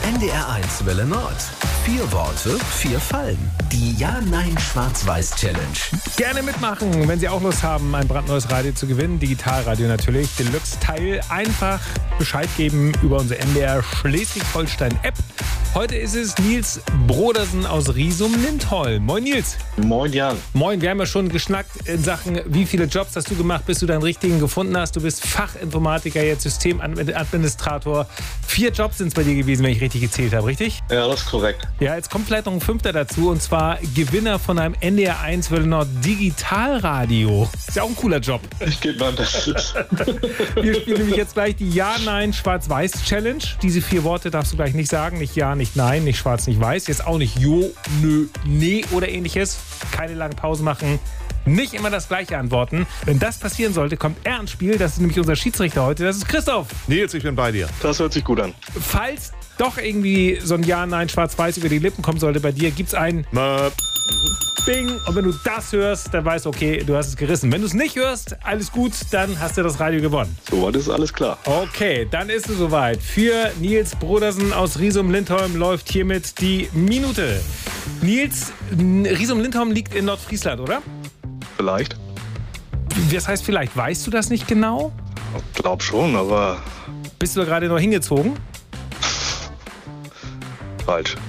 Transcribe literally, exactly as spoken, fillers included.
N D R eins Welle Nord. Vier Worte, vier Fallen. Die Ja-Nein-Schwarz-Weiß-Challenge. Gerne mitmachen, wenn Sie auch Lust haben, ein brandneues Radio zu gewinnen. Digitalradio natürlich, Deluxe-Teil. Einfach Bescheid geben über unsere N D R Schleswig-Holstein-App. Heute ist es Nils Brodersen aus Riesum-Lindholm. Moin Nils. Moin Jan. Moin, wir haben ja schon geschnackt in Sachen, wie viele Jobs hast du gemacht, bis du deinen richtigen gefunden hast. Du bist Fachinformatiker, jetzt Systemadministrator. Vier Jobs sind es bei dir gewesen, wenn ich richtig gezählt habe, richtig? Ja, das ist korrekt. Ja, jetzt kommt vielleicht noch ein fünfter dazu, und zwar Gewinner von einem N D R eins Welle Nord Digitalradio. Ist ja auch ein cooler Job. Ich gebe mein Bestes. Wir spielen nämlich jetzt gleich die Ja-Nein-Schwarz-Weiß-Challenge. Diese vier Worte darfst du gleich nicht sagen. Nicht Ja, nicht Nein, nicht Schwarz, nicht Weiß. Jetzt auch nicht Jo, Nö, Nee oder ähnliches. Keine langen Pausen machen. Nicht immer das Gleiche antworten. Wenn das passieren sollte, kommt er ans Spiel. Das ist nämlich unser Schiedsrichter heute. Das ist Christoph. Nils, ich bin bei dir. Das hört sich gut an. Falls doch irgendwie so ein Ja, Nein, Schwarz-Weiß über die Lippen kommen sollte bei dir, gibt's ein Möp. Bing. Und wenn du das hörst, dann weißt du, okay, du hast es gerissen. Wenn du es nicht hörst, alles gut, dann hast du das Radio gewonnen. So, das ist alles klar. Okay, dann ist es soweit. Für Nils Brodersen aus Riesum-Lindholm läuft hiermit die Minute. Nils, Riesum-Lindholm liegt in Nordfriesland, oder? Vielleicht. Das heißt vielleicht, weißt du das nicht genau? Ich glaub schon, aber Bist du da gerade noch hingezogen? falsch.